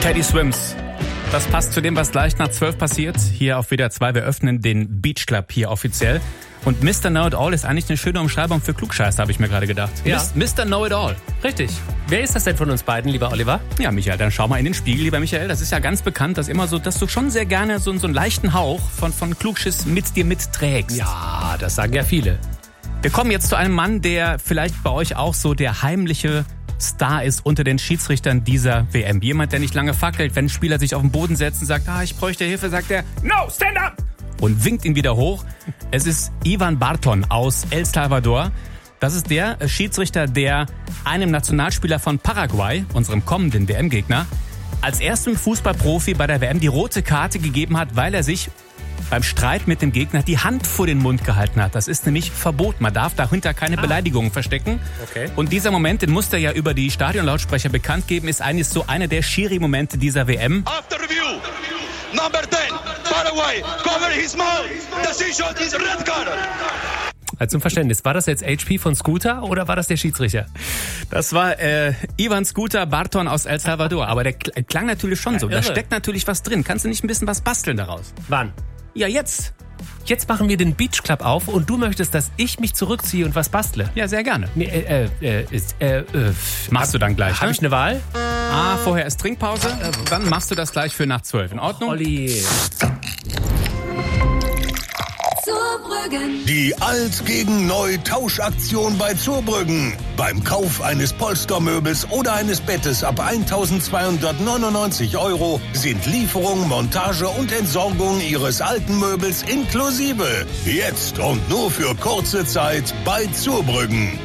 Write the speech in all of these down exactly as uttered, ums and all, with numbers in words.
Teddy Swims. Das passt zu dem, was gleich nach zwölf passiert. Hier auf W D R zwei. Wir öffnen den Beach Club hier offiziell. Und Mister Know-it-all ist eigentlich eine schöne Umschreibung für Klugscheißer, habe ich mir gerade gedacht. Ja. Mister Know-it-all. Richtig. Wer ist das denn von uns beiden, lieber Oliver? Ja, Michael, dann schau mal in den Spiegel, lieber Michael. Das ist ja ganz bekannt, dass immer so, dass du schon sehr gerne so, so einen leichten Hauch von, von Klugschiss mit dir mitträgst. Ja, das sagen ja viele. Wir kommen jetzt zu einem Mann, der vielleicht bei euch auch so der heimliche Star ist unter den Schiedsrichtern dieser W M. Jemand, der nicht lange fackelt, wenn ein Spieler sich auf den Boden setzt und sagt, ah, ich bräuchte Hilfe, sagt er, no, stand up! Und winkt ihn wieder hoch. Es ist Ivan Barton aus El Salvador. Das ist der Schiedsrichter, der einem Nationalspieler von Paraguay, unserem kommenden W M-Gegner, als erstem Fußballprofi bei der W M die rote Karte gegeben hat, weil er sich beim Streit mit dem Gegner die Hand vor den Mund gehalten hat. Das ist nämlich verboten. Man darf dahinter keine ah. Beleidigungen verstecken. Okay. Und dieser Moment, den musste er ja über die Stadionlautsprecher bekannt geben, ist eigentlich so einer der Schiri-Momente dieser W M. After review, number ten, Paraguay, cover his mouth. Decision is red card. Also zum Verständnis, war das jetzt H P von Scooter oder war das der Schiedsrichter? Das war äh, Ivan Scooter Barton aus El Salvador. Aber der klang natürlich schon ja, so. Irre. Da steckt natürlich was drin. Kannst du nicht ein bisschen was basteln daraus? Wann? Ja, jetzt. Jetzt machen wir den Beach Club auf und du möchtest, dass ich mich zurückziehe und was bastle. Ja, sehr gerne. Nee, äh, äh, ist, äh, äh, machst du dann gleich, Habe ne? ich eine Wahl? Ah, vorher ist Trinkpause. Dann machst du das gleich für nach zwölf. In Ordnung? Olli. Die Alt gegen Neu Tauschaktion bei Zurbrüggen. Beim Kauf eines Polstermöbels oder eines Bettes ab eintausendzweihundertneunundneunzig Euro sind Lieferung, Montage und Entsorgung Ihres alten Möbels inklusive. Jetzt und nur für kurze Zeit bei Zurbrüggen.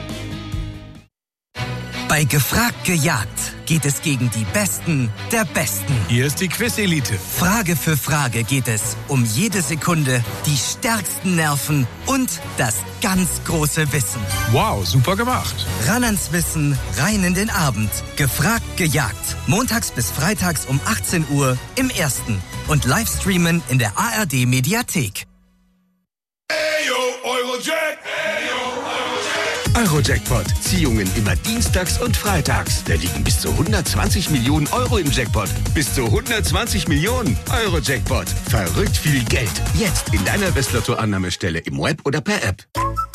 Bei Gefragt gejagt geht es gegen die Besten der Besten. Hier ist die Quiz-Elite. Frage für Frage geht es um jede Sekunde, die stärksten Nerven und das ganz große Wissen. Wow, super gemacht. Ran ans Wissen, rein in den Abend. Gefragt gejagt. Montags bis freitags um achtzehn Uhr im Ersten. Und Livestreamen in der A R D-Mediathek. Eyo, Eurojack! Eurojackpot. Ziehungen immer dienstags und freitags. Da liegen bis zu hundertzwanzig Millionen Euro im Jackpot. Bis zu hundertzwanzig Millionen. Eurojackpot. Verrückt viel Geld. Jetzt in deiner Westlotto-Annahmestelle im Web oder per App.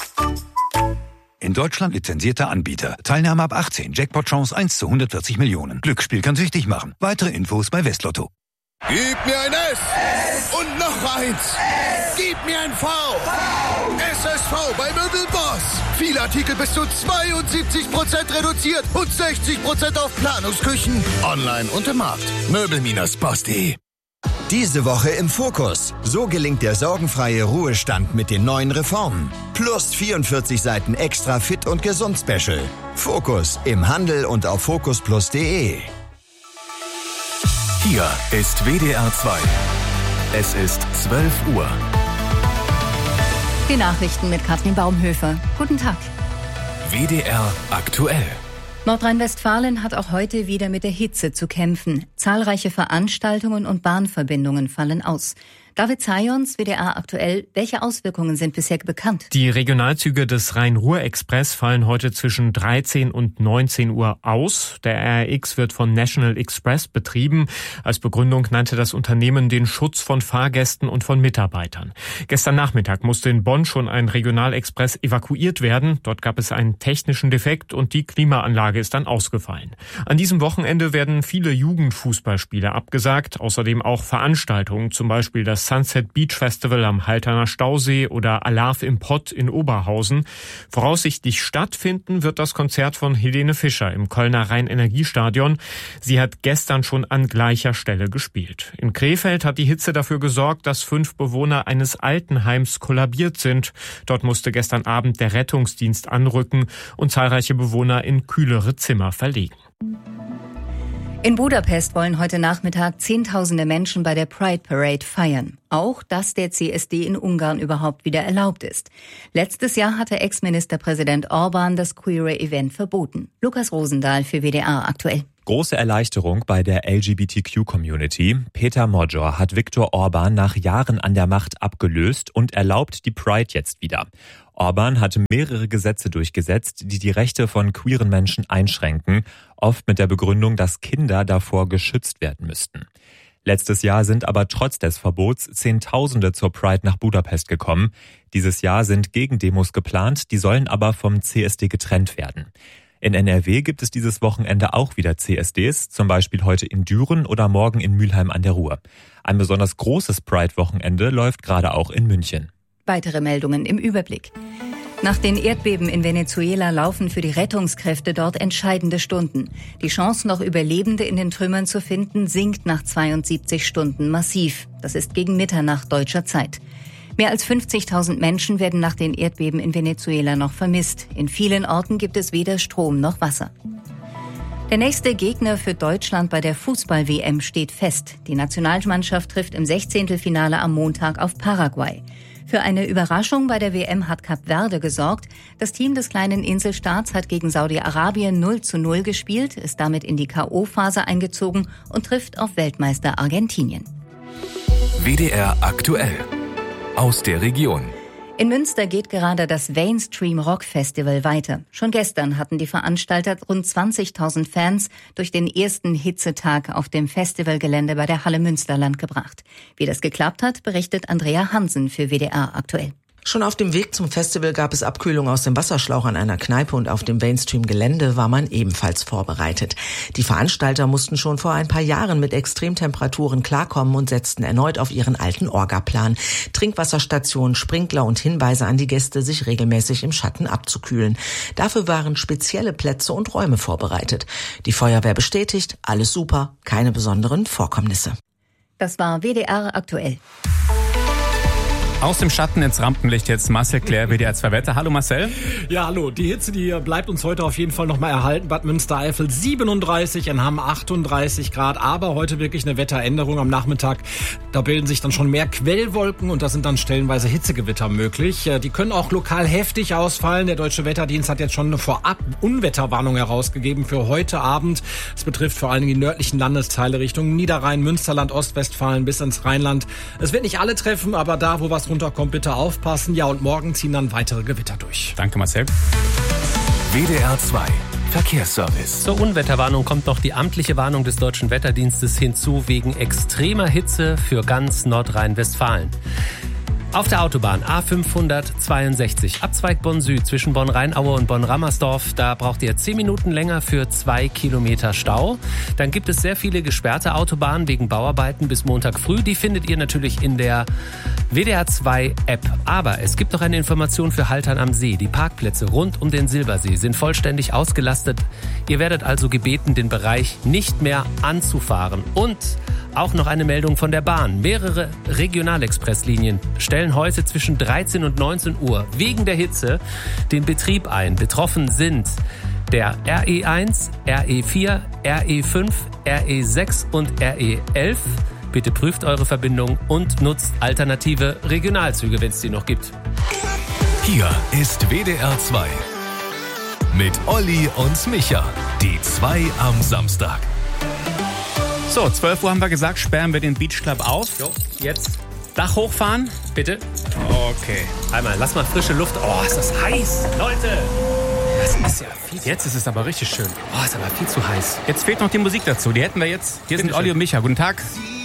In Deutschland lizenzierter Anbieter. Teilnahme ab achtzehn. Jackpot-Chance eins zu hundertvierzig Millionen. Glücksspiel kann süchtig machen. Weitere Infos bei Westlotto. Gib mir ein S und noch eins. Gib mir ein V. S S V bei Möbelboss. Viele Artikel bis zu zweiundsiebzig Prozent reduziert und sechzig Prozent auf Planungsküchen. Online und im Markt. Möbel Boss punkt de. Diese Woche im Fokus. So gelingt der sorgenfreie Ruhestand mit den neuen Reformen. Plus vierundvierzig Seiten extra fit und gesund Special. Fokus im Handel und auf fokus plus punkt de. Hier ist W D R zwei. Es ist zwölf Uhr. Die Nachrichten mit Katrin Baumhöfer. Guten Tag. W D R aktuell. Nordrhein-Westfalen hat auch heute wieder mit der Hitze zu kämpfen. Zahlreiche Veranstaltungen und Bahnverbindungen fallen aus. David Zayons, W D R aktuell. Welche Auswirkungen sind bisher bekannt? Die Regionalzüge des Rhein-Ruhr-Express fallen heute zwischen dreizehn und neunzehn Uhr aus. Der R R X wird von National Express betrieben. Als Begründung nannte das Unternehmen den Schutz von Fahrgästen und von Mitarbeitern. Gestern Nachmittag musste in Bonn schon ein Regionalexpress evakuiert werden. Dort gab es einen technischen Defekt und die Klimaanlage ist dann ausgefallen. An diesem Wochenende werden viele Jugendfußballspiele abgesagt. Außerdem auch Veranstaltungen, zum Beispiel das Sunset Beach Festival am Halterner Stausee oder Alarv im Pott in Oberhausen. Voraussichtlich stattfinden wird das Konzert von Helene Fischer im Kölner Rhein-Energiestadion. Sie hat gestern schon an gleicher Stelle gespielt. In Krefeld hat die Hitze dafür gesorgt, dass fünf Bewohner eines Altenheims kollabiert sind. Dort musste gestern Abend der Rettungsdienst anrücken und zahlreiche Bewohner in kühlere Zimmer verlegen. In Budapest wollen heute Nachmittag Zehntausende Menschen bei der Pride Parade feiern. Auch, dass der C S D in Ungarn überhaupt wieder erlaubt ist. Letztes Jahr hatte Ex-Ministerpräsident Orbán das queere Event verboten. Lukas Rosendahl für W D R aktuell. Große Erleichterung bei der L G B T Q-Community. Peter Modjor hat Viktor Orban nach Jahren an der Macht abgelöst und erlaubt die Pride jetzt wieder. Orban hatte mehrere Gesetze durchgesetzt, die die Rechte von queeren Menschen einschränken, oft mit der Begründung, dass Kinder davor geschützt werden müssten. Letztes Jahr sind aber trotz des Verbots Zehntausende zur Pride nach Budapest gekommen. Dieses Jahr sind Gegendemos geplant, die sollen aber vom C S D getrennt werden. In N R W gibt es dieses Wochenende auch wieder C S Ds, zum Beispiel heute in Düren oder morgen in Mülheim an der Ruhr. Ein besonders großes Pride-Wochenende läuft gerade auch in München. Weitere Meldungen im Überblick. Nach den Erdbeben in Venezuela laufen für die Rettungskräfte dort entscheidende Stunden. Die Chance, noch Überlebende in den Trümmern zu finden, sinkt nach zweiundsiebzig Stunden massiv. Das ist gegen Mitternacht deutscher Zeit. Mehr als fünfzigtausend Menschen werden nach den Erdbeben in Venezuela noch vermisst. In vielen Orten gibt es weder Strom noch Wasser. Der nächste Gegner für Deutschland bei der Fußball-W M steht fest. Die Nationalmannschaft trifft im Sechzehntelfinale am Montag auf Paraguay. Für eine Überraschung bei der W M hat Kap Verde gesorgt. Das Team des kleinen Inselstaats hat gegen Saudi-Arabien null zu null gespielt, ist damit in die K O-Phase eingezogen und trifft auf Weltmeister Argentinien. W D R aktuell. Aus der Region. In Münster geht gerade das Mainstream Rock Festival weiter. Schon gestern hatten die Veranstalter rund zwanzigtausend Fans durch den ersten Hitzetag auf dem Festivalgelände bei der Halle Münsterland gebracht. Wie das geklappt hat, berichtet Andrea Hansen für W D R aktuell. Schon auf dem Weg zum Festival gab es Abkühlung aus dem Wasserschlauch an einer Kneipe und auf dem Mainstream-Gelände war man ebenfalls vorbereitet. Die Veranstalter mussten schon vor ein paar Jahren mit Extremtemperaturen klarkommen und setzten erneut auf ihren alten Orga-Plan. Trinkwasserstationen, Sprinkler und Hinweise an die Gäste, sich regelmäßig im Schatten abzukühlen. Dafür waren spezielle Plätze und Räume vorbereitet. Die Feuerwehr bestätigt, alles super, keine besonderen Vorkommnisse. Das war W D R aktuell. Aus dem Schatten ins Rampenlicht jetzt Marcel Claire, W D R zwei Wetter. Hallo Marcel. Ja, hallo. Die Hitze, die bleibt uns heute auf jeden Fall noch mal erhalten. Bad Münstereifel siebenunddreißig, in Hamm achtunddreißig Grad. Aber heute wirklich eine Wetteränderung am Nachmittag. Da bilden sich dann schon mehr Quellwolken und da sind dann stellenweise Hitzegewitter möglich. Die können auch lokal heftig ausfallen. Der Deutsche Wetterdienst hat jetzt schon eine Vorab-Unwetterwarnung herausgegeben für heute Abend. Das betrifft vor allem die nördlichen Landesteile Richtung Niederrhein, Münsterland, Ostwestfalen bis ins Rheinland. Es wird nicht alle treffen, aber da, wo was runterkommt, bitte aufpassen. Ja, und morgen ziehen dann weitere Gewitter durch. Danke, Marcel. W D R zwei Verkehrsservice. Zur Unwetterwarnung kommt noch die amtliche Warnung des Deutschen Wetterdienstes hinzu wegen extremer Hitze für ganz Nordrhein-Westfalen. Auf der Autobahn A fünfhundertzweiundsechzig, Abzweig Bonn Süd zwischen Bonn-Rheinaue und Bonn-Rammersdorf. Da braucht ihr zehn Minuten länger für zwei Kilometer Stau. Dann gibt es sehr viele gesperrte Autobahnen wegen Bauarbeiten bis Montag früh. Die findet ihr natürlich in der W D R zwei App. Aber es gibt noch eine Information für Haltern am See. Die Parkplätze rund um den Silbersee sind vollständig ausgelastet. Ihr werdet also gebeten, den Bereich nicht mehr anzufahren. Und auch noch eine Meldung von der Bahn. Mehrere Regionalexpresslinien stellen heute zwischen dreizehn und neunzehn Uhr wegen der Hitze den Betrieb ein. Betroffen sind der R E eins, R E vier, R E fünf, R E sechs und R E elf. Bitte prüft eure Verbindung und nutzt alternative Regionalzüge, wenn es die noch gibt. Hier ist W D R zwei mit Olli und Micha. Die zwei am Samstag. So, zwölf Uhr haben wir gesagt, sperren wir den Beach Club auf. Jo, jetzt Dach hochfahren, bitte. Okay. Einmal, lass mal frische Luft. Oh, ist das heiß, Leute. Das ist ja viel. Jetzt ist es aber richtig schön. Oh, ist aber viel zu heiß. Jetzt fehlt noch die Musik dazu. Die hätten wir jetzt. Hier sind Olli und Micha. Guten Tag.